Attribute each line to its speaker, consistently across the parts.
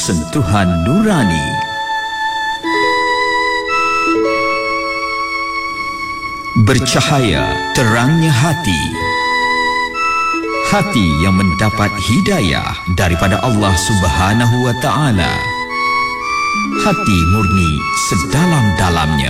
Speaker 1: Sentuhan Nurani. Bercahaya terangnya hati. Hati yang mendapat hidayah daripada Allah Subhanahu wa Ta'ala. Hati murni sedalam-dalamnya.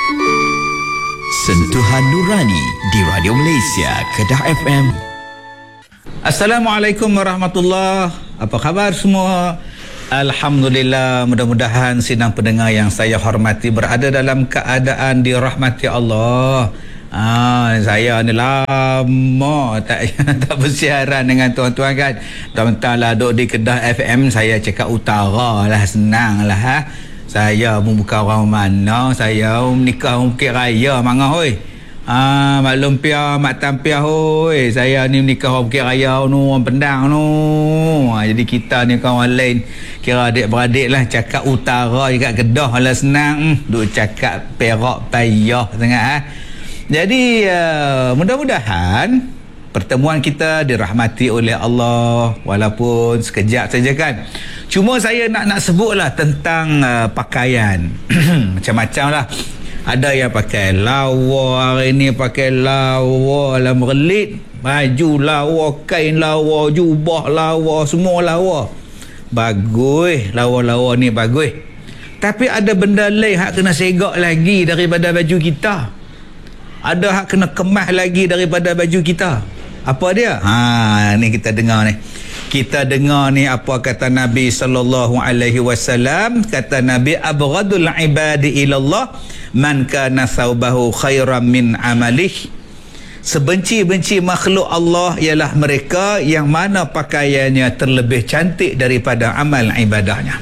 Speaker 1: Sentuhan Nurani di Radio Malaysia, Kedah FM.
Speaker 2: Assalamualaikum warahmatullahi. Apa khabar semua? Alhamdulillah, mudah-mudahan sidang pendengar yang saya hormati berada dalam keadaan dirahmati Allah. Saya ni lama tak bersiaran dengan tuan-tuan kan. Tuan-tuan lah duduk di Kedah FM, saya cakap utara lah, senang lah. Saya bukan orang mana, saya menikah Bukit Raya mangah hoi. Maklum pia mak tampia hoi. Saya ni menikah Bukit Raya nu, orang Pendang nu. Jadi kita ni kawan lain kira adik-beradik lah, cakap utara dekat Kedah lah senang. Duk cakap Perak payah sangat. Jadi mudah-mudahan pertemuan kita dirahmati oleh Allah, walaupun sekejap saja kan. Cuma saya nak sebutlah tentang pakaian. Macam-macam lah. Ada yang pakai lawa hari ni, pakai lawa lah merelit, baju lawa, kain lawa, jubah lawa, semua lawa. Bagus, lawa-lawa ni bagus. Tapi ada benda lain hak kena segak lagi daripada baju kita. Ada hak kena kemas lagi daripada baju kita. Apa dia? Ni kita dengar ni. Kita dengar ni apa kata Nabi sallallahu alaihi wasallam. Kata Nabi, abghadul ibadi ilallah man kana thawbahu khairan min amalih. Sebenci-benci makhluk Allah ialah mereka yang mana pakaiannya terlebih cantik daripada amal ibadahnya.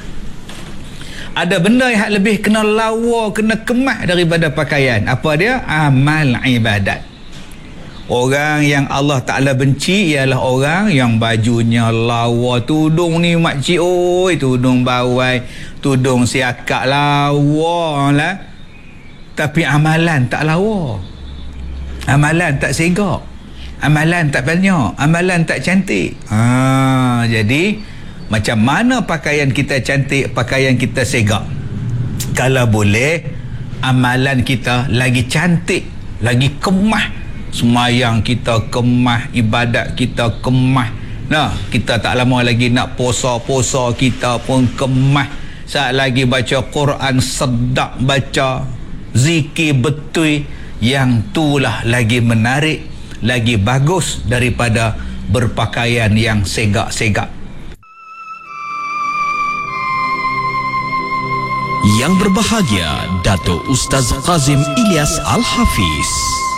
Speaker 2: Ada benda yang lebih kena lawa, kena kemas daripada pakaian. Apa dia? Amal ibadat. Orang yang Allah Ta'ala benci ialah orang yang bajunya lawa. Tudung ni makcik, oi, tudung bawai, tudung siakak lawa lah. Tapi amalan tak lawa. Amalan tak segak. Amalan tak banyak. Amalan tak cantik. Jadi macam mana pakaian kita cantik, pakaian kita segak? Kalau boleh, amalan kita lagi cantik, lagi kemah. Semayang kita kemah, ibadat kita kemah. Nah, kita tak lama lagi nak puasa-puasa kita pun kemah. Saat lagi baca Quran sedap baca, zikir betul, yang itulah lagi menarik, lagi bagus daripada berpakaian yang segak-segak.
Speaker 1: Yang berbahagia Dato' Ustaz Kazim Ilyas Al-Hafiz.